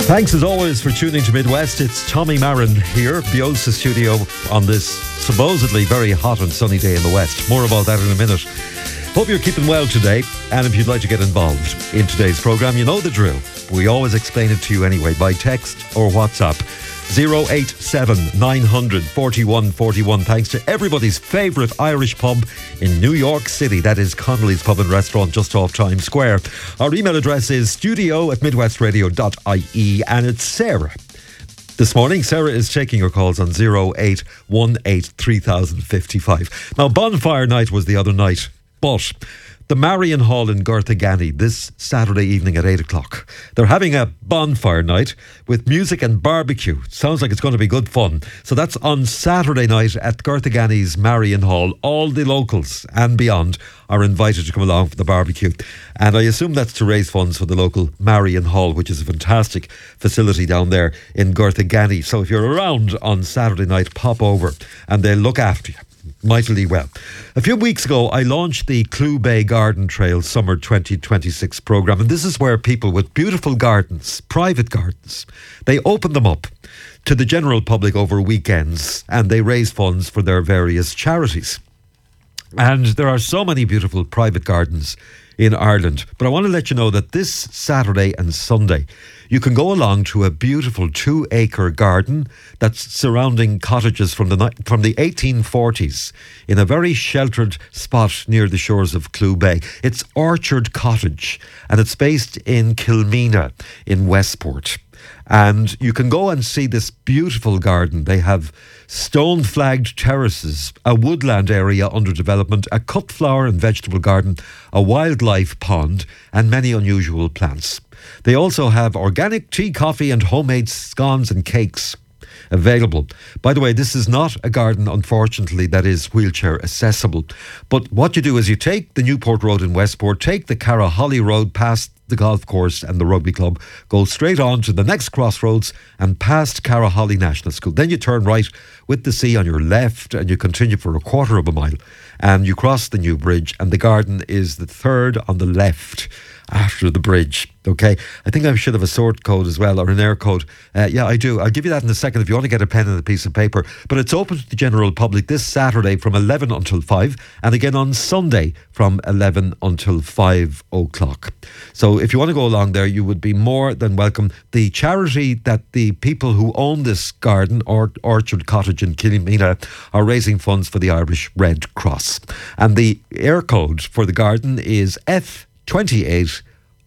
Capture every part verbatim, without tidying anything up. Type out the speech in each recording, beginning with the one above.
Thanks as always for tuning to Midwest. It's Tommy Marin here, Biosa Studio, on this supposedly very hot and sunny day in the West. More about that in a minute. Hope you're keeping well today, and if you'd like to get involved in today's programme, you know the drill. We always explain it to you anyway, by text or WhatsApp. zero eight seven nine hundred forty-one forty-one. Thanks to everybody's favourite Irish pub in New York City. That is Connolly's Pub and Restaurant just off Times Square. Our email address is studio at midwestradio dot I E, and it's Sarah. This morning, Sarah is taking your calls on zero eight one eight three thousand fifty-five. Now, Bonfire Night was the other night, but the Marion Hall in Garthagani this Saturday evening at eight o'clock. They're having a bonfire night with music and barbecue. Sounds like it's going to be good fun. So that's on Saturday night at Garthagani's Marion Hall. All the locals and beyond are invited to come along for the barbecue. And I assume that's to raise funds for the local Marion Hall, which is a fantastic facility down there in Garthagani. So if you're around on Saturday night, pop over and they'll look after you mightily well. A few weeks ago, I launched the Clew Bay Garden Trail Summer twenty twenty-six programme, and this is where people with beautiful gardens, private gardens, they open them up to the general public over weekends and they raise funds for their various charities. And there are so many beautiful private gardens in Ireland. But I want to let you know that this Saturday and Sunday, you can go along to a beautiful two-acre garden that's surrounding cottages from the ni- from the eighteen forties in a very sheltered spot near the shores of Clew Bay. It's Orchard Cottage, and it's based in Kilmeena in Westport. And you can go and see this beautiful garden. They have stone-flagged terraces, a woodland area under development, a cut flower and vegetable garden, a wildlife pond, and many unusual plants. They also have organic tea, coffee, and homemade scones and cakes available. By the way, this is not a garden, unfortunately, that is wheelchair accessible. But what you do is you take the Newport Road in Westport, take the Caraholly Road past the golf course and the rugby club, go straight on to the next crossroads and past Caraholly National School. Then you turn right with the sea on your left and you continue for a quarter of a mile and you cross the new bridge, and the garden is the third on the left after the bridge. Okay, I think I should have a sort code as well, or an air code. Uh, yeah, I do. I'll give you that in a second if you want to get a pen and a piece of paper. But it's open to the general public this Saturday from eleven until five, and again on Sunday from eleven until five o'clock. So if you want to go along there, you would be more than welcome. The charity that the people who own this garden, or Orchard Cottage in Kilmeena, are raising funds for the Irish Red Cross. And the air code for the garden is F twenty-eight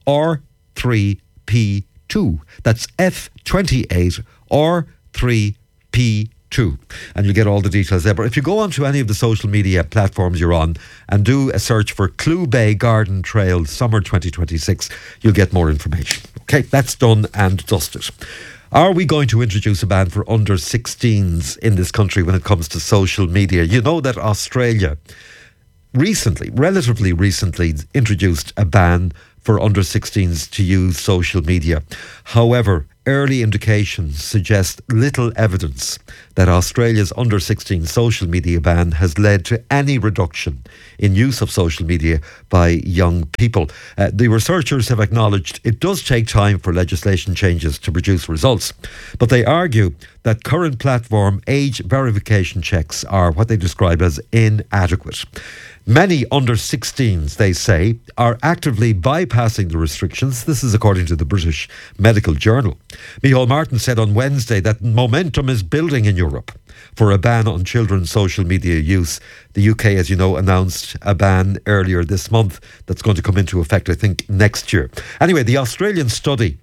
R three P two. That's F twenty-eight R three P two. And you'll get all the details there. But if you go onto any of the social media platforms you're on and do a search for Clew Bay Garden Trail Summer twenty twenty-six, you'll get more information. Okay, that's done and dusted. Are we going to introduce a ban for under sixteens in this country when it comes to social media? You know that Australia recently, relatively recently, introduced a ban for under sixteens to use social media. However, early indications suggest little evidence that Australia's under sixteen social media ban has led to any reduction in use of social media by young people. Uh, the researchers have acknowledged it does take time for legislation changes to produce results, but they argue that current platform age verification checks are what they describe as inadequate. Many under sixteens, they say, are actively bypassing the restrictions. This is according to the British Medical Journal. Micheál Martin said on Wednesday that momentum is building in Europe for a ban on children's social media use. The U K, as you know, announced a ban earlier this month that's going to come into effect, I think, next year. Anyway, the Australian study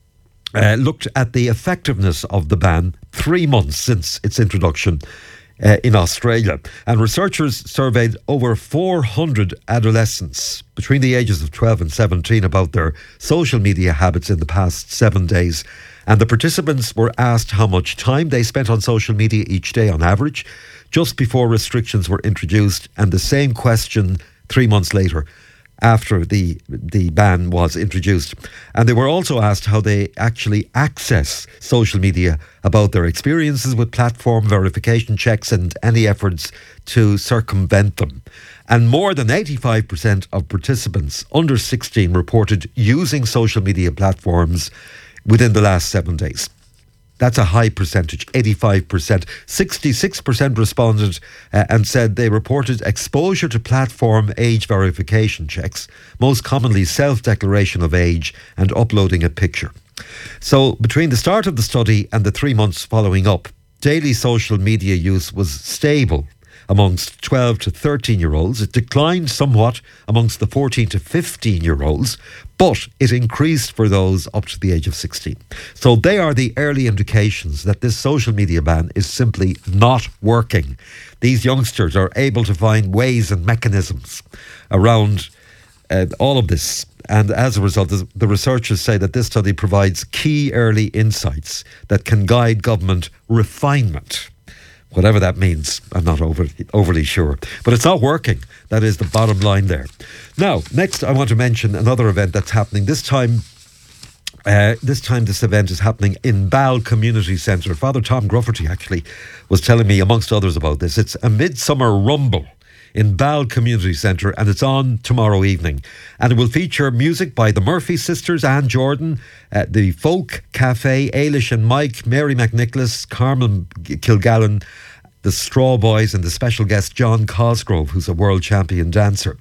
uh, looked at the effectiveness of the ban three months since its introduction Uh, in Australia, and researchers surveyed over four hundred adolescents between the ages of twelve and seventeen about their social media habits in the past seven days, and the participants were asked how much time they spent on social media each day on average just before restrictions were introduced, and the same question three months later after the the ban was introduced. And they were also asked how they actually access social media, about their experiences with platform verification checks and any efforts to circumvent them. And more than eighty-five percent of participants under sixteen reported using social media platforms within the last seven days. That's a high percentage, eighty-five percent. sixty-six percent responded uh, and said they reported exposure to platform age verification checks, most commonly self-declaration of age and uploading a picture. So between the start of the study and the three months following up, daily social media use was stable amongst twelve to thirteen year olds. It declined somewhat amongst the fourteen to fifteen year olds, but it increased for those up to the age of sixteen. So they are the early indications that this social media ban is simply not working. These youngsters are able to find ways and mechanisms around uh, all of this. And as a result, the researchers say that this study provides key early insights that can guide government refinement. Whatever that means, I'm not over, overly sure. But it's not working. That is the bottom line there. Now, next I want to mention another event that's happening. This time, uh, this time this event is happening in Bal Community Centre. Father Tom Grufferty actually was telling me, amongst others, about this. It's a Midsummer Rumble in Bal Community Centre, and it's on tomorrow evening. And it will feature music by the Murphy Sisters, Anne Jordan, uh, the Folk Cafe, Ailish and Mike, Mary McNicholas, Carmen Kilgallen, the Straw Boys, and the special guest John Cosgrove, who's a world champion dancer.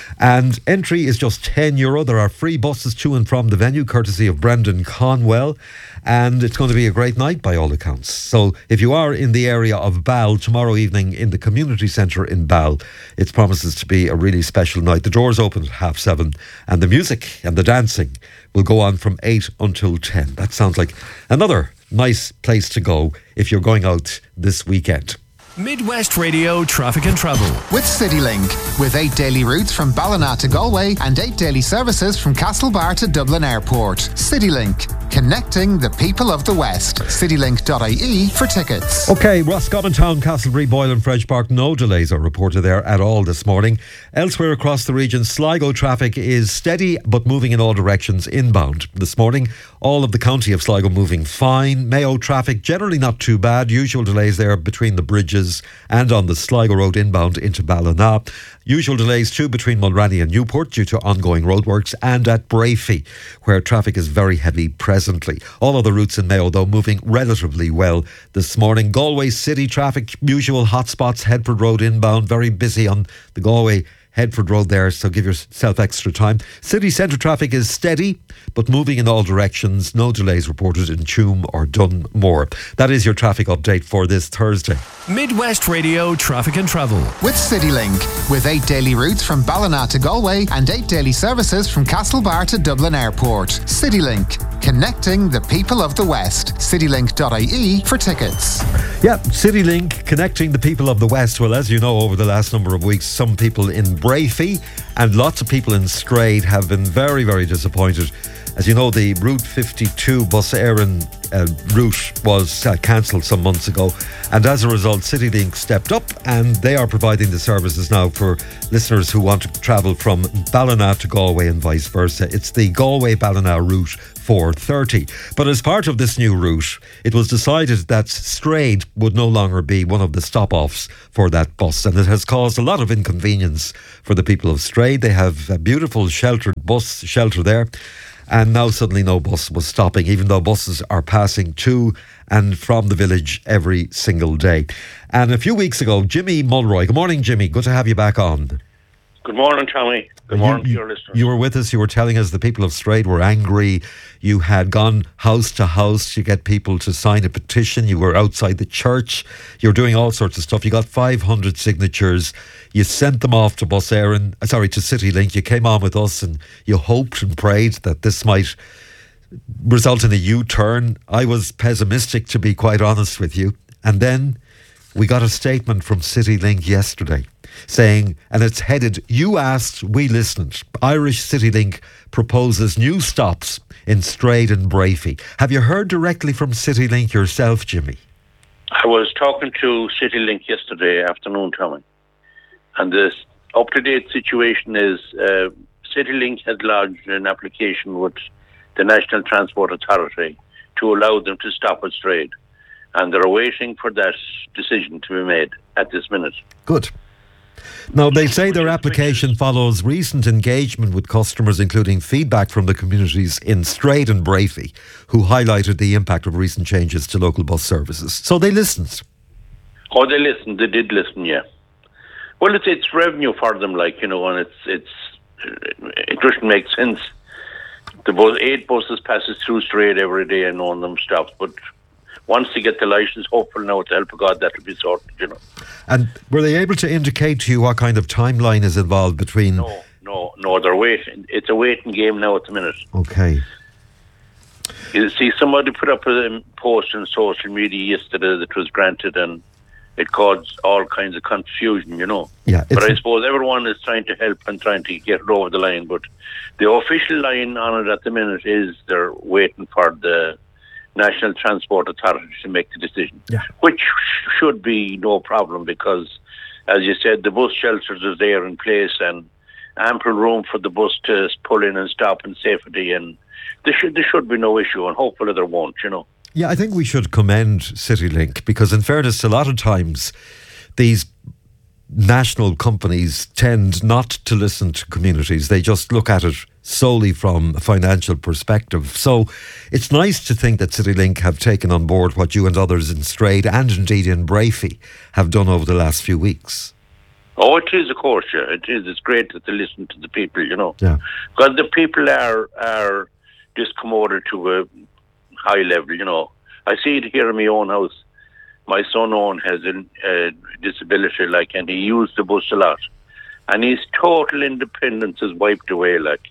And entry is just ten euro. There are free buses to and from the venue, courtesy of Brendan Conwell. And it's going to be a great night by all accounts. So if you are in the area of Bal tomorrow evening in the community centre in Bal, it promises to be a really special night. The doors open at half seven, and the music and the dancing will go on from eight until ten. That sounds like another nice place to go if you're going out this weekend. Midwest Radio Traffic and Travel with CityLink, with eight daily routes from Ballina to Galway and eight daily services from Castlebar to Dublin Airport. CityLink, connecting the people of the West. citylink dot I E for tickets. OK, Roscommon Town, Castlebree, Boyle and French Park, no delays are reported there at all this morning. Elsewhere across the region, Sligo traffic is steady but moving in all directions inbound. This morning, all of the county of Sligo moving fine. Mayo traffic generally not too bad. Usual delays there between the bridges and on the Sligo Road inbound into Ballina. Usual delays too between Mulranny and Newport due to ongoing roadworks, and at Brafey, where traffic is very heavy presently. All other routes in Mayo, though, moving relatively well this morning. Galway City traffic, usual hotspots, Headford Road inbound, very busy on the Galway Headford Road there, so give yourself extra time. City centre traffic is steady, but moving in all directions. No delays reported in Tuam or Dunmore. That is your traffic update for this Thursday. Midwest Radio Traffic and Travel with CityLink, with eight daily routes from Ballina to Galway and eight daily services from Castlebar to Dublin Airport. CityLink, connecting the people of the West. citylink dot I E for tickets. Yeah, CityLink, connecting the people of the West. Well, as you know, over the last number of weeks, some people in Brafey and lots of people in Strade have been very, very disappointed. As you know, the Route fifty-two Bus Éireann uh, route was uh, cancelled some months ago, and as a result, CityLink stepped up and they are providing the services now for listeners who want to travel from Ballina to Galway and vice versa. It's the Galway-Ballina route four thirty. But as part of this new route, it was decided that Strade would no longer be one of the stop-offs for that bus, and it has caused a lot of inconvenience for the people of Strade. They have a beautiful sheltered bus shelter there, and now suddenly no bus was stopping, even though buses are passing to and from the village every single day. And a few weeks ago, Jimmy Mulroy, good morning, Jimmy, good to have you back on. Good morning, Tommy. Good morning you, to your listeners. You were with us, you were telling us the people of Strade were angry. You had gone house to house to get people to sign a petition. You were outside the church. You were doing all sorts of stuff. You got five hundred signatures. You sent them off to Bus Éireann, uh, sorry, to CityLink. You came on with us and you hoped and prayed that this might result in a U-turn. I was pessimistic, to be quite honest with you. And then we got a statement from CityLink yesterday saying, and it's headed, "You asked, we listened. Irish CityLink proposes new stops in Strade and Brafey." Have you heard directly from CityLink yourself, Jimmy? I was talking to CityLink yesterday afternoon, Tommy, and the up-to-date situation is uh, CityLink had lodged an application with the National Transport Authority to allow them to stop at Strade, and they're waiting for that decision to be made at this minute. Good. Now, they say their application follows recent engagement with customers, including feedback from the communities in Straight and Brafey, who highlighted the impact of recent changes to local bus services. So they listened. Oh, they listened. They did listen, yeah. Well, it's it's revenue for them, like, you know, and it's it's it doesn't make sense. The bus, eight buses passes through Straight every day and none of them stops, but once they get the licence, hopefully now, with the help of God, that'll be sorted, you know. And were they able to indicate to you what kind of timeline is involved between... No, no, no, they're waiting. It's a waiting game now at the minute. Okay. You see, somebody put up a post on social media yesterday that was granted, and it caused all kinds of confusion, you know. Yeah. But I suppose everyone is trying to help and trying to get it over the line, but the official line on it at the minute is they're waiting for the National Transport Authority to make the decision, yeah. which should be no problem because, as you said, the bus shelters are there in place and ample room for the bus to pull in and stop in safety, and there should, there should be no issue, and hopefully there won't, you know. Yeah, I think we should commend CityLink because, in fairness, a lot of times these national companies tend not to listen to communities. They just look at it solely from a financial perspective. So it's nice to think that CityLink have taken on board what you and others in Straight and indeed in Brafey have done over the last few weeks. Oh, it is, of course, yeah. It is. It's great that they listen to the people, you know. Yeah. Because the people are, are discommoded to a high level, you know. I see it here in my own house. My son Owen has a uh, disability, like, and he used the bus a lot. And his total independence is wiped away, like.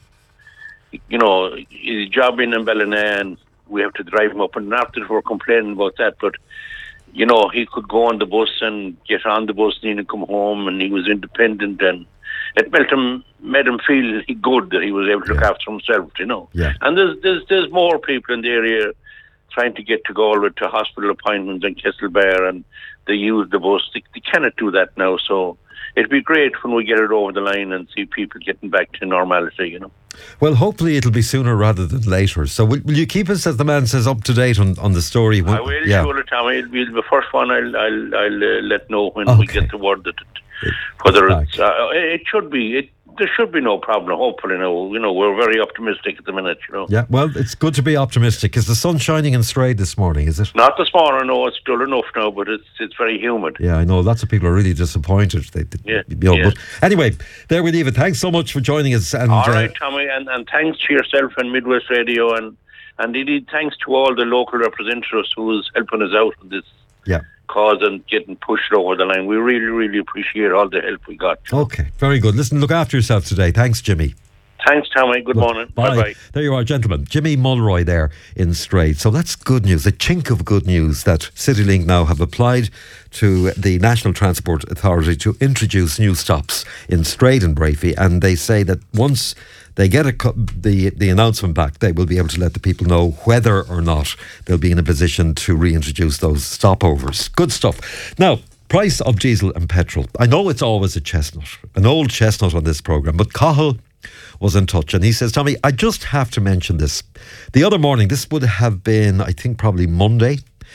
You know, he's jobbing in Ballina and we have to drive him up, and not that we're complaining about that, but, you know, he could go on the bus and get on the bus and come home, and he was independent, and it made him, made him feel good that he was able to look yeah. after himself, you know. Yeah. And there's, there's, there's more people in the area trying to get to Galway to hospital appointments in Kesselbear, and they use the bus. They, they cannot do that now, so it'd be great when we get it over the line and see people getting back to normality, you know. Well, hopefully it'll be sooner rather than later. So will, will you keep us, as the man says, up to date on, on the story? I will, yeah. surely, Tommy. It'll be the first one I'll, I'll, I'll uh, let know when okay. we get the word that it, whether it's, uh, it should be, it, there should be no problem, hopefully. No, you know, we're very optimistic at the minute, you know. Yeah, well, it's good to be optimistic. Is the sun shining in Straight this morning, is it? Not this morning, no, it's dull enough now, but it's it's very humid. Yeah, I know, lots of people are really disappointed. They, they, yeah, you know, yeah. But anyway, there we leave it. Thanks so much for joining us. And, all right, uh, Tommy, and, and thanks to yourself and Midwest Radio, and, and indeed thanks to all the local representatives who's helping us out with this yeah. cause and getting pushed over the line. We really, really appreciate all the help we got. Okay, very good. Listen, look after yourself today. Thanks, Jimmy. Thanks, Tommy. Good Look, morning. Bye. Bye-bye. There you are, gentlemen. Jimmy Mulroy there in Straight. So that's good news, a chink of good news that CityLink now have applied to the National Transport Authority to introduce new stops in Straight and Brafey, and they say that once they get a co- the, the announcement back, they will be able to let the people know whether or not they'll be in a position to reintroduce those stopovers. Good stuff. Now, price of diesel and petrol. I know it's always a chestnut, an old chestnut on this programme, but Cahill was in touch and he says, Tommy, I just have to mention this. The other morning, this would have been, I think, probably Monday,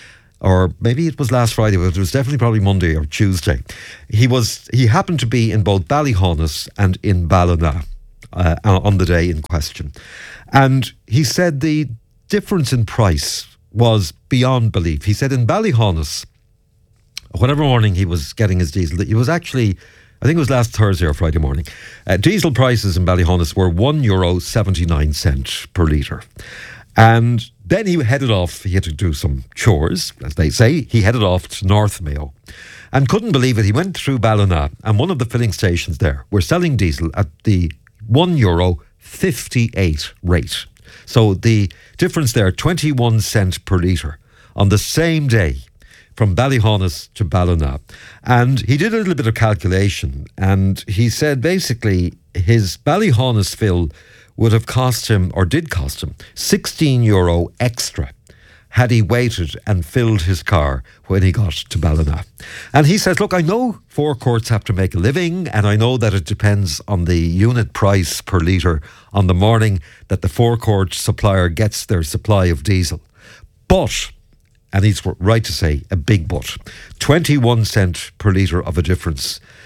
or maybe it was last Friday, but it was definitely probably Monday or Tuesday. He was he happened to be in both Ballyhonus and in Ballina uh, on the day in question. And he said the difference in price was beyond belief. He said in Ballyhonus, whatever morning he was getting his diesel, it was actually, I think it was last Thursday or Friday morning, uh, diesel prices in Ballyhonus were one euro seventy-nine cent per litre. And then he headed off, he had to do some chores, as they say. He headed off to North Mayo and couldn't believe it. He went through Ballina and one of the filling stations there were selling diesel at the one euro fifty-eight rate. So the difference there, twenty-one cent per litre on the same day, from Ballyhonus to Ballina. And he did a little bit of calculation and he said basically his Ballyhonus fill would have cost him, or did cost him, sixteen euro extra had he waited and filled his car when he got to Ballina. And he says, look, I know forecourts have to make a living and I know that it depends on the unit price per litre on the morning that the forecourt supplier gets their supply of diesel. But, and he's right to say a big but, twenty-one cent per litre of a difference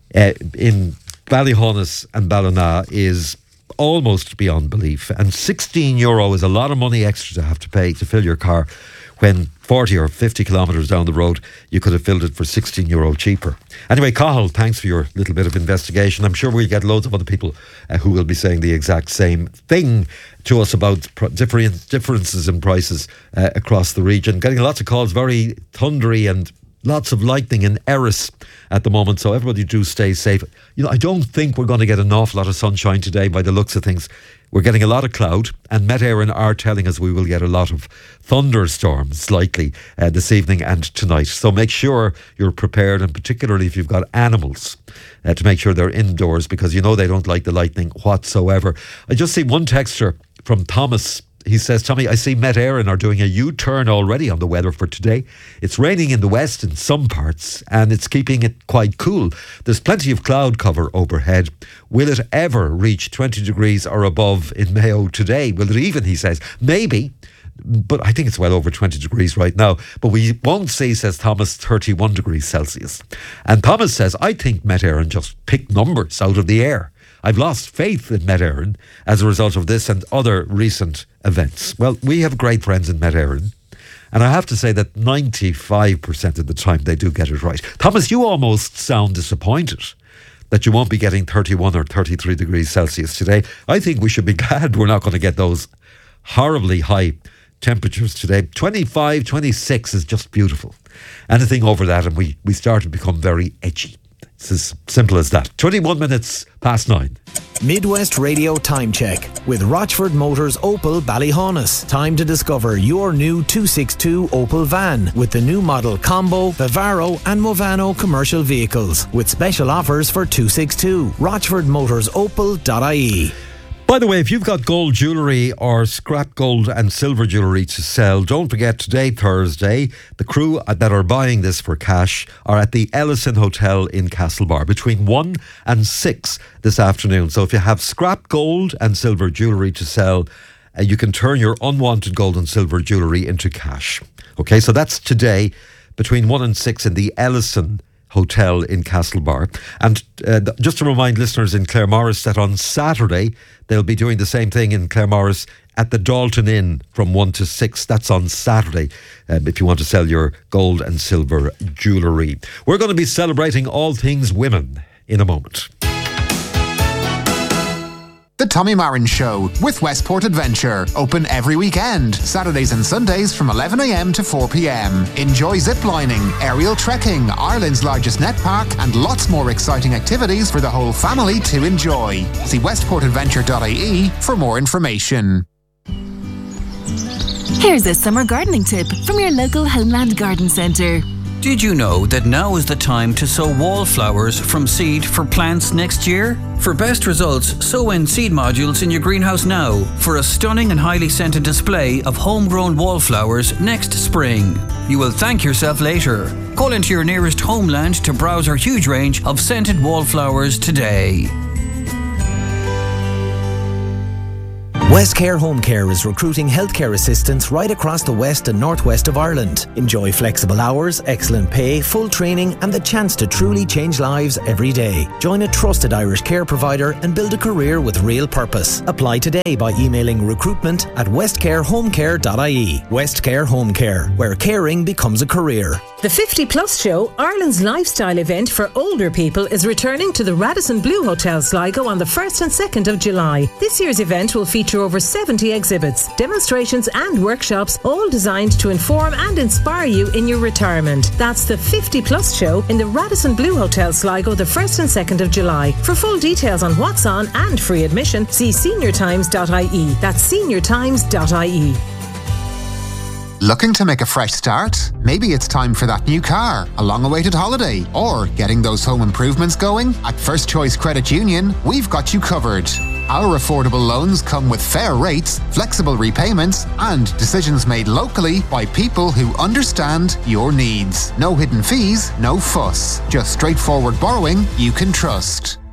uh, in Ballyhonus and Ballina is almost beyond belief. And sixteen euro is a lot of money extra to have to pay to fill your car, when forty or fifty kilometres down the road, you could have filled it for sixteen euro cheaper. Anyway, Cathal, thanks for your little bit of investigation. I'm sure we'll get loads of other people uh, who will be saying the exact same thing to us about pr- different differences in prices uh, across the region. Getting lots of calls, very thundery and lots of lightning in Erris at the moment, so everybody do stay safe. You know, I don't think we're going to get an awful lot of sunshine today by the looks of things. We're getting a lot of cloud, and Met Éireann are telling us we will get a lot of thunderstorms likely uh, this evening and tonight. So make sure you're prepared, and particularly if you've got animals, uh, to make sure they're indoors, because you know they don't like the lightning whatsoever. I just see one texter from Thomas. He says, Tommy, I see Met Éireann are doing a U-turn already on the weather for today. It's raining in the west in some parts, and it's keeping it quite cool. There's plenty of cloud cover overhead. Will it ever reach twenty degrees or above in Mayo today? Will it even, he says, maybe, but I think it's well over twenty degrees right now. But we won't see, says Thomas, thirty-one degrees Celsius. And Thomas says, I think Met Éireann just picked numbers out of the air. I've lost faith in Met Éireann as a result of this and other recent events. Well, we have great friends in Met Éireann, and I have to say that ninety-five percent of the time they do get it right. Thomas, you almost sound disappointed that you won't be getting thirty-one or thirty-three degrees Celsius today. I think we should be glad we're not going to get those horribly high temperatures today. twenty-five, twenty-six is just beautiful. Anything over that and we, we start to become very edgy. It's as simple as that. twenty-one minutes past nine. Midwest Radio Time Check with Rochford Motors Opel Ballyhonus. Time to discover your new two sixty-two Opel van with the new model Combo, Vivaro and Movano commercial vehicles with special offers for two sixty-two. rochford motors opel dot I E. By the way, if you've got gold jewellery or scrap gold and silver jewellery to sell, don't forget today, Thursday, the crew that are buying this for cash are at the Ellison Hotel in Castlebar between one and six this afternoon. So if you have scrap gold and silver jewellery to sell, uh, you can turn your unwanted gold and silver jewellery into cash. Okay, so that's today between one and six in the Ellison Hotel in Castlebar. And uh, just to remind listeners in Claremorris that on Saturday they'll be doing the same thing in Claremorris at the Dalton Inn from one to six. That's on Saturday, um, if you want to sell your gold and silver jewellery. We're going to be celebrating all things women in a moment. The Tommy Marin Show with Westport Adventure. Open every weekend, Saturdays and Sundays from eleven a m to four p m. Enjoy ziplining, aerial trekking, Ireland's largest net park, and lots more exciting activities for the whole family to enjoy. See westport adventure dot I E for more information. Here's a summer gardening tip from your local Homeland Garden Centre. Did you know that now is the time to sow wallflowers from seed for plants next year? For best results, sow in seed modules in your greenhouse now for a stunning and highly scented display of homegrown wallflowers next spring. You will thank yourself later. Call into your nearest Homeland to browse our huge range of scented wallflowers today. Westcare Home Care is recruiting healthcare assistants right across the west and northwest of Ireland. Enjoy flexible hours, excellent pay, full training and the chance to truly change lives every day. Join a trusted Irish care provider and build a career with real purpose. Apply today by emailing recruitment at westcare home care dot I E. Westcare Home Care, where caring becomes a career. The fifty plus Show, Ireland's lifestyle event for older people, is returning to the Radisson Blu Hotel Sligo on the first and second of July. This year's event will feature over seventy exhibits, demonstrations and workshops, all designed to inform and inspire you in your retirement. That's the fifty plus Show in the Radisson Blu Hotel Sligo the first and second of July. For full details on what's on and free admission, see senior times dot I E. That's senior times dot I E. Looking to make a fresh start? Maybe it's time for that new car, a long-awaited holiday, or getting those home improvements going? At First Choice Credit Union, we've got you covered. Our affordable loans come with fair rates, flexible repayments, and decisions made locally by people who understand your needs. No hidden fees, no fuss. Just straightforward borrowing you can trust.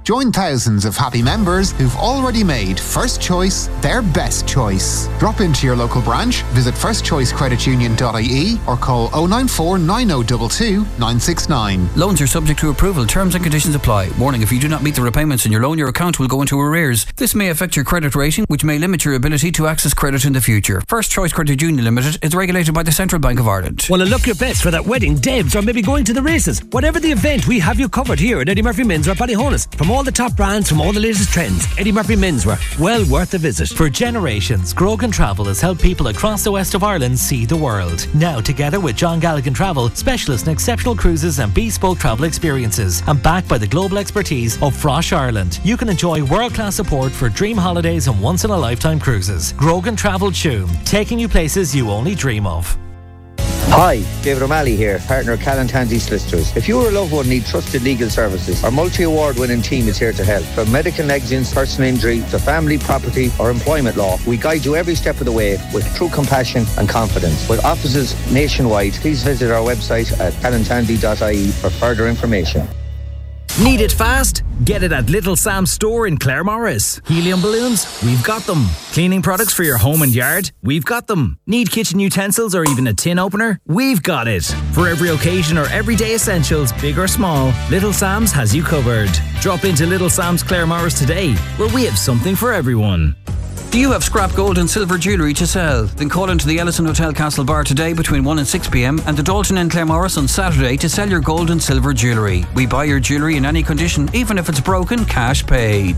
Join thousands of happy members who've already made First Choice their best choice. Drop into your local branch, visit first choice credit union dot I E or call oh nine four nine oh two two nine six nine. Loans are subject to approval. Terms and conditions apply. Warning, if you do not meet the repayments in your loan, your account will go into arrears. This may affect your credit rating, which may limit your ability to access credit in the future. First Choice Credit Union Limited is regulated by the Central Bank of Ireland. Want to look your best for that wedding, Debs, or maybe going to the races? Whatever the event, we have you covered here at Eddie Murphy Menswear Ballyhonus. From all the top brands, from all the latest trends, Eddie Murphy Menswear, well worth a visit. For generations, Grogan Travel has helped people across the west of Ireland see the world. Now, together with John Galligan Travel, specialists in exceptional cruises and bespoke travel experiences, and backed by the global expertise of Frosh Ireland, you can enjoy world-class support for dream holidays and once-in-a-lifetime cruises. Grogan Travel Tuam, taking you places you only dream of. Hi, David O'Malley here, partner of Callan Tansey Solicitors. If you or a loved one need trusted legal services, our multi-award winning team is here to help. From medical negligence, personal injury, to family, property or employment law, we guide you every step of the way with true compassion and confidence. With offices nationwide, please visit our website at callan tansey dot I E for further information. Need it fast? Get it at Little Sam's store in Claremorris. Helium balloons? We've got them. Cleaning products for your home and yard? We've got them. Need kitchen utensils or even a tin opener? We've got it. For every occasion or everyday essentials, big or small, Little Sam's has you covered. Drop into Little Sam's Claremorris today, where we have something for everyone. Do you have scrap gold and silver jewellery to sell? Then call into the Ellison Hotel Castlebar today between one and six p m and the Dalton in Claremorris on Saturday to sell your gold and silver jewellery. We buy your jewellery in any condition, even if it's broken, cash paid.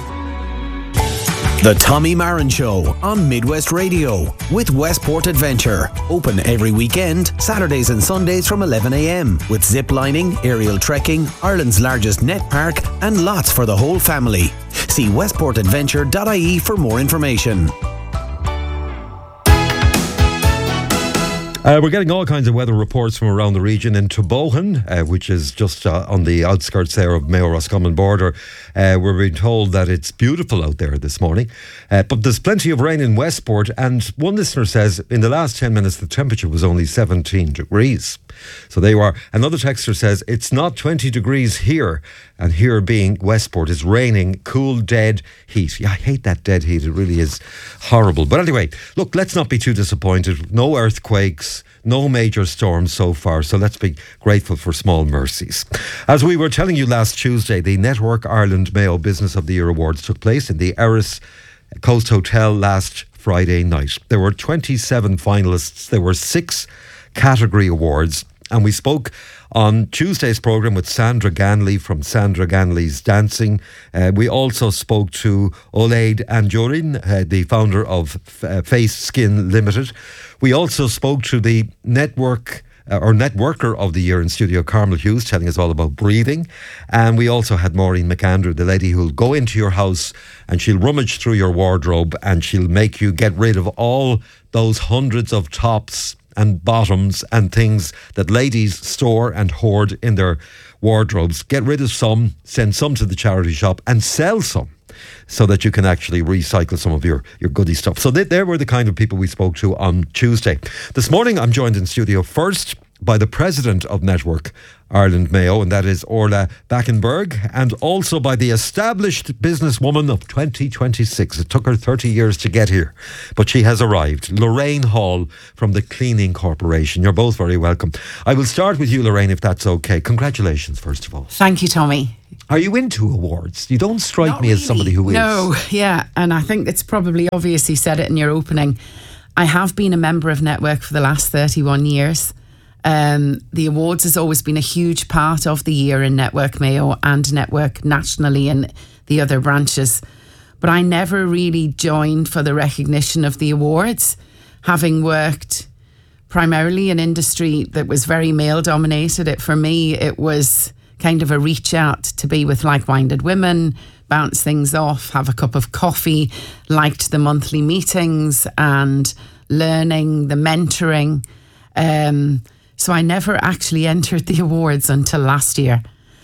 The Tommy Marin Show on Midwest Radio with Westport Adventure. Open every weekend, Saturdays and Sundays from eleven a m with zip lining, aerial trekking, Ireland's largest net park and lots for the whole family. See westport adventure dot I E for more information. Uh, we're getting all kinds of weather reports from around the region. In Tobohan, uh, which is just uh, on the outskirts there of Mayo Roscommon border, uh, we're being told that it's beautiful out there this morning. Uh, but there's plenty of rain in Westport, and one listener says in the last ten minutes the temperature was only seventeen degrees. So there you are. Another texter says it's not twenty degrees here, and here being Westport, it's raining, cool, dead heat. Yeah, I hate that dead heat. It really is horrible. But anyway, look, let's not be too disappointed. No earthquakes, no major storms so far, so let's be grateful for small mercies. As we were telling you last Tuesday, the Network Ireland Mayo Business of the Year Awards took place in the Erris Coast Hotel last Friday night. There were twenty-seven finalists. There were six category awards, and we spoke on Tuesday's programme with Sandra Ganley from Sandra Ganley's Dancing. Uh, we also spoke to Olaid Anjorin, uh, the founder of uh, Face Skin Limited. We also spoke to the network uh, or networker of the year in studio, Carmel Hughes, telling us all about breathing. And we also had Maureen McAndrew, the lady who'll go into your house and she'll rummage through your wardrobe and she'll make you get rid of all those hundreds of tops and bottoms and things that ladies store and hoard in their wardrobes. Get rid of some, send some to the charity shop and sell some so that you can actually recycle some of your, your goodie stuff. So they, they were the kind of people we spoke to on Tuesday. This morning I'm joined in studio first by the president of Network Ireland Mayo, and that is Orla Backenberg, and also by the established businesswoman of twenty twenty-six. It took her thirty years to get here, but she has arrived. Lorraine Hall from the Cleaning Corporation. You're both very welcome. I will start with you, Lorraine, if that's okay. Congratulations, first of all. Thank you, Tommy. Are you into awards? You don't strike Not me really. as somebody who is. No, yeah, and I think it's probably obvious you said it in your opening. I have been a member of Network for the last thirty-one years. Um, the awards has always been a huge part of the year in Network Mayo and Network nationally in the other branches. But I never really joined for the recognition of the awards, having worked primarily in industry that was very male dominated. It, for me, it was kind of a reach out to be with like-minded women, bounce things off, have a cup of coffee, liked the monthly meetings and learning, the mentoring. Um, So I never actually entered the awards until last year.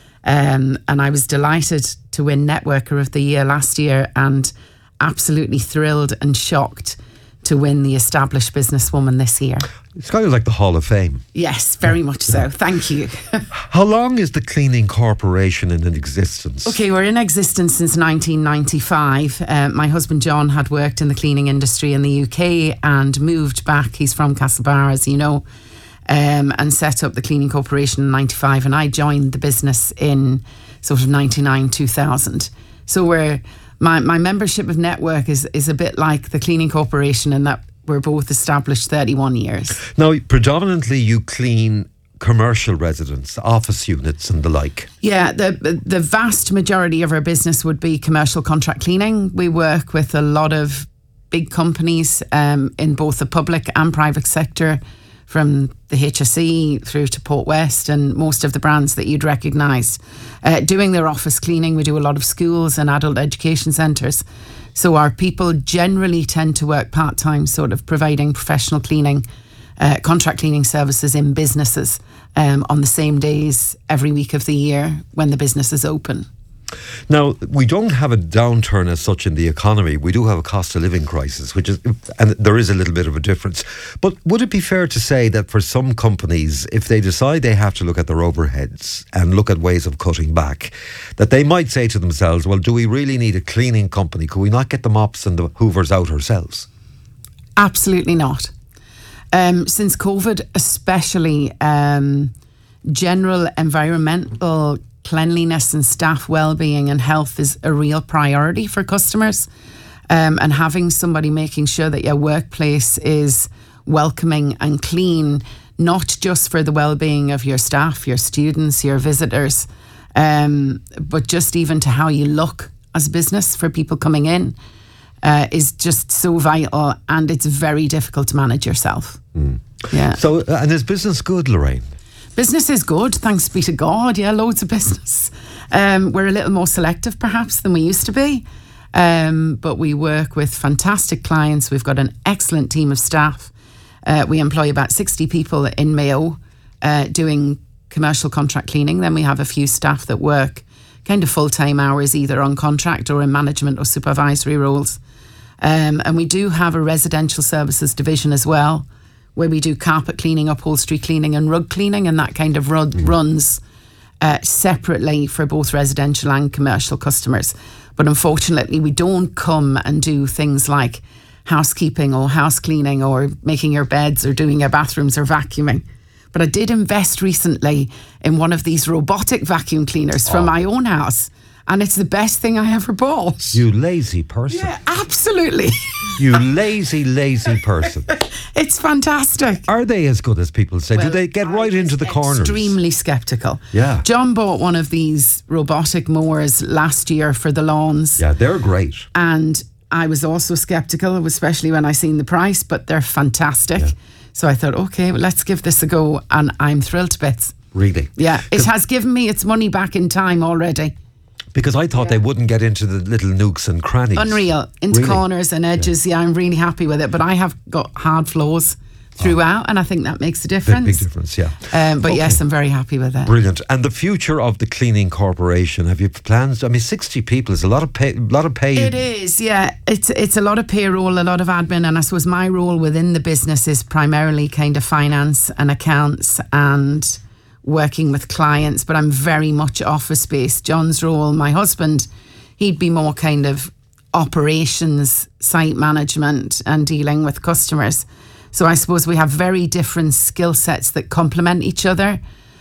Um, and I was delighted to win Networker of the Year last year and absolutely thrilled and shocked to to win the Established Businesswoman this year. It's kind of like the Hall of Fame. Yes, very much so. Thank you. How long is the Cleaning Corporation in existence? Okay, we're in existence since nineteen ninety-five. Uh, my husband John had worked in the cleaning industry in the U K and moved back. He's from Castlebar, as you know, um, and set up the Cleaning Corporation in ninety-five. And I joined the business in sort of ninety-nine, two thousand. So we're my, my membership of Network is, is a bit like the Cleaning Corporation in that we're both established thirty-one years. Now, predominantly you clean commercial residents, office units and the like. Yeah, the the vast majority of our business would be commercial contract cleaning. We work with a lot of big companies um, in both the public and private sector, from the H S E through to Port West and most of the brands that you'd recognise. Uh, doing their office cleaning, we do a lot of schools and adult education centres. So our people generally tend to work part-time, sort of providing professional cleaning, uh, contract cleaning services in businesses um, on the same days every week of the year when the business is open. Now, we don't have a downturn as such in the economy. We do have a cost of living crisis, which is, and there is a little bit of a difference. But would it be fair to say that for some companies, if they decide they have to look at their overheads and look at ways of cutting back, that they might say to themselves, well, do we really need a cleaning company? Could we not get the mops and the hoovers out ourselves? Absolutely not. Um, since COVID, especially, um, general environmental cleanliness and staff well-being and health is a real priority for customers, um, and having somebody making sure that your workplace is welcoming and clean, not just for the well-being of your staff, your students, your visitors, um, but just even to how you look as a business for people coming in, uh, is just so vital, and it's very difficult to manage yourself. Mm. Yeah. So, uh, and is business good, Lorraine? Business is good, thanks be to God. Yeah, loads of business. Um, we're a little more selective perhaps than we used to be, um, but we work with fantastic clients. We've got an excellent team of staff. Uh, we employ about sixty people in Mayo uh, doing commercial contract cleaning. Then we have a few staff that work kind of full-time hours, either on contract or in management or supervisory roles. Um, and we do have a residential services division as well, where we do carpet cleaning, upholstery cleaning and rug cleaning, and that kind of run, mm. runs uh, separately for both residential and commercial customers. But unfortunately, we don't come and do things like housekeeping or house cleaning or making your beds or doing your bathrooms or vacuuming. But I did invest recently in one of these robotic vacuum cleaners oh. from my own house. And it's the best thing I ever bought. You lazy person. Yeah, absolutely. You lazy, lazy person. It's fantastic. Are they as good as people say? Well, do they get I right into the corners? Extremely sceptical. Yeah. John bought one of these robotic mowers last year for the lawns. Yeah, they're great. And I was also sceptical, especially when I seen the price, but they're fantastic. Yeah. So I thought, okay, well, let's give this a go. And I'm thrilled to bits. Really? Yeah. It has given me its money back in time already. Because I thought yeah. they wouldn't get into the little nooks and crannies. Unreal. Into really? corners and edges. Yeah. yeah, I'm really happy with it. But I have got hard floors throughout, oh. and I think that makes a difference. Big, big difference, yeah. Um, but okay. yes, I'm very happy with it. Brilliant. And the future of the Cleaning Corporation, have you plans? I mean, sixty people is a lot of pay. A lot of pay. It is, yeah. It's it's a lot of payroll, a lot of admin, and I suppose my role within the business is primarily kind of finance and accounts and working with clients, but I'm very much office based. John's role, my husband, he'd be more kind of operations, site management and dealing with customers. So I suppose we have very different skill sets that complement each other.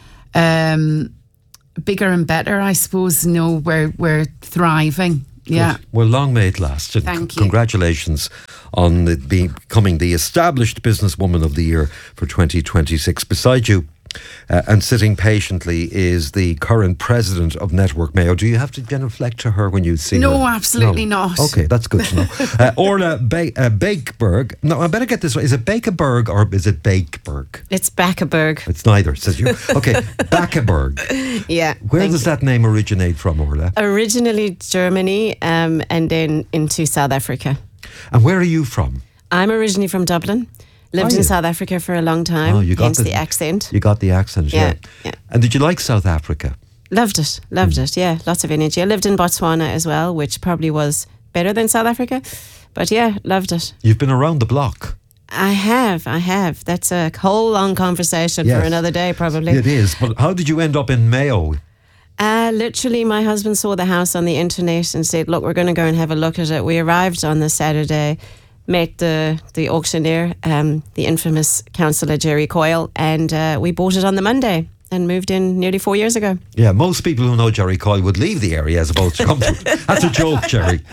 Um, bigger and better, I suppose. You know, we're, we're thriving. Yeah. Good. Well, long may it last. And Thank c- you. Congratulations on the, becoming the Established Businesswoman of the Year for twenty twenty-six. Beside you, Uh, and sitting patiently is the current president of Network Mayo. Do you have to genuflect to her when you see no, her? No, absolutely not. Okay, that's good to know. uh, Orla ba- uh, Bakeberg. No, I better get this right. Is it Bakeberg or is it Bakeberg? It's Backeberg. It's neither, says you. Okay, Backeberg. Yeah. Where does you. that name originate from, Orla? Originally Germany, um, and then into South Africa. And where are you from? I'm originally from Dublin. Lived in South Africa for a long time, oh, you got hence the, the accent. You got the accent, yeah. yeah. yeah. And did you like South Africa? Loved it, loved mm. it, yeah. Lots of energy. I lived in Botswana as well, which probably was better than South Africa. But yeah, loved it. You've been around the block. I have, I have. That's a whole long conversation Yes. for another day, probably. It is. But how did you end up in Mayo? Uh, literally, my husband saw the house on the internet and said, look, we're going to go and have a look at it. We arrived on the Saturday, met the, the auctioneer, um, the infamous councillor Jerry Coyle, and uh, we bought it on the Monday and moved in nearly four years ago. Yeah, most people who know Jerry Coyle would leave the area as opposed to come to it. That's a joke, Jerry.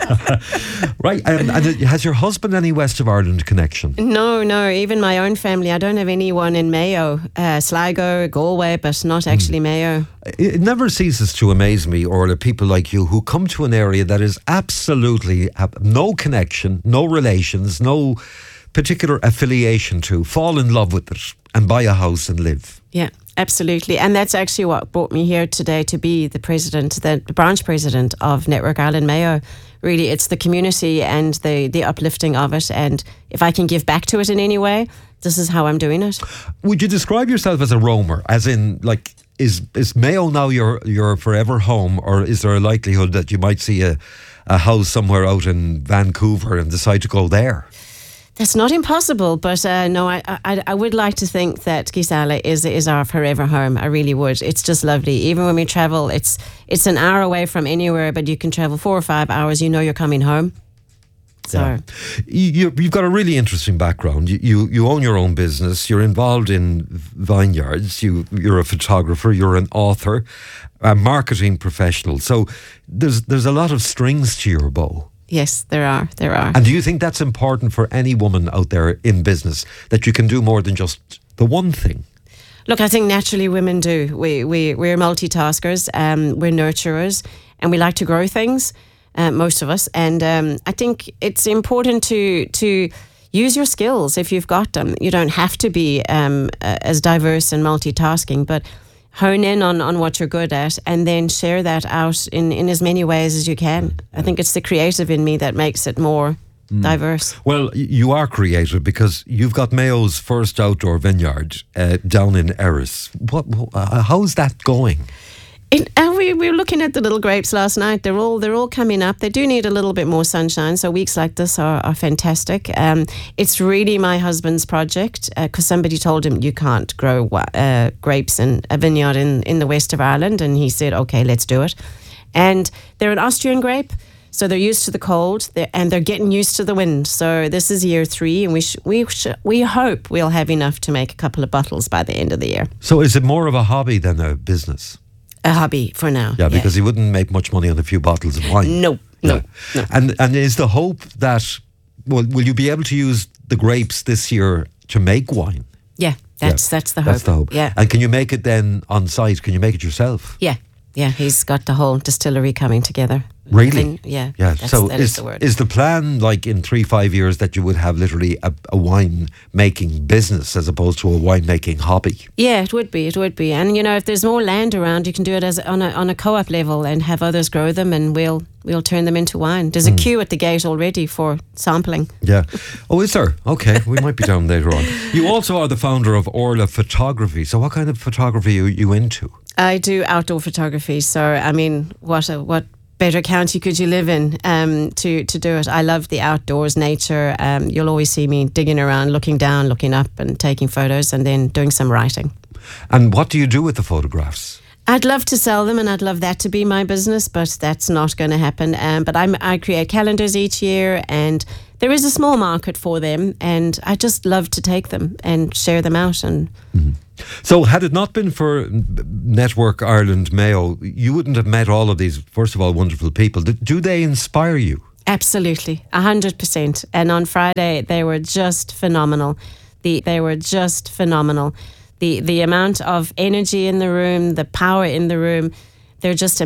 Right, um, and has your husband any West of Ireland connection? No, no, even my own family. I don't have anyone in Mayo, uh, Sligo, Galway, but not actually mm. Mayo. It never ceases to amaze me, Orla, people like you who come to an area that is absolutely have no connection, no relations, no particular affiliation to, fall in love with it and buy a house and live. Yeah, absolutely. And that's actually what brought me here today to be the president, the branch president of Network Ireland Mayo. Really, it's the community and the, the uplifting of it. And if I can give back to it in any way, this is how I'm doing it. Would you describe yourself as a roamer? As in, like, is is Mayo now your, your forever home? Or is there a likelihood that you might see a, a house somewhere out in Vancouver and decide to go there? That's not impossible, but uh, no, I, I I would like to think that Gisala is is our forever home. I really would. It's just lovely. Even when we travel, it's it's an hour away from anywhere, but you can travel four or five hours. You know you're coming home. So yeah. you, you've got a really interesting background. You, you you own your own business. You're involved in vineyards. You you're a photographer. You're an author, a marketing professional. So there's there's a lot of strings to your bow. Yes, there are. There are. And do you think that's important for any woman out there in business, that you can do more than just the one thing? Look, I think naturally women do. We, we, we're multitaskers, um, we're nurturers, and we like to grow things, uh, most of us. And um, I think it's important to to use your skills if you've got them. You don't have to be um, uh, as diverse and multitasking, but hone in on, on what you're good at and then share that out in, in as many ways as you can. I think it's the creative in me that makes it more mm. diverse. Well, you are creative because you've got Mayo's first outdoor vineyard uh, down in Erris. What? Uh, how's that going? It, and we, we were looking at the little grapes last night. They're all they're all coming up. They do need a little bit more sunshine, so weeks like this are, are fantastic. Um, it's really my husband's project because uh, somebody told him you can't grow uh, grapes in a vineyard in, in the west of Ireland, and he said, okay, let's do it. And they're an Austrian grape, so they're used to the cold, they're, and they're getting used to the wind. So this is year three, and we sh- we sh- we hope we'll have enough to make a couple of bottles by the end of the year. So is it more of a hobby than a business? A hobby for now. Yeah, because yeah. he wouldn't make much money on a few bottles of wine. No, no, yeah. no. And and is the hope that, well, will you be able to use the grapes this year to make wine? Yeah, that's yeah. that's the hope. That's the hope. Yeah. And can you make it then on site? Can you make it yourself? Yeah, yeah. He's got the whole distillery coming together. Really? And yeah. Yeah. That's, so that is, is the word. Is the plan like in three, five years that you would have literally a, a wine making business as opposed to a wine making hobby? Yeah, it would be. It would be. And you know, if there's more land around, you can do it as on a on a co-op level and have others grow them, and we'll we'll turn them into wine. There's a mm. queue at the gate already for sampling. Yeah. Oh, is there? Okay, we might be down later on. You also are the founder of Orla Photography. So, what kind of photography are you into? I do outdoor photography. So, I mean, what a what. better county could you live in um, to, to do it. I love the outdoors, nature. Um, you'll always see me digging around, looking down, looking up and taking photos and then doing some writing. And what do you do with the photographs? I'd love to sell them and I'd love that to be my business, but that's not going to happen. Um, but I'm, I create calendars each year and there is a small market for them and I just love to take them and share them out. And mm-hmm. So had it not been for Network Ireland Mayo, you wouldn't have met all of these, first of all, wonderful people. Do they inspire you? Absolutely, a hundred percent. And on Friday, they were just phenomenal. The, they were just phenomenal. The, the amount of energy in the room, the power in the room, they're just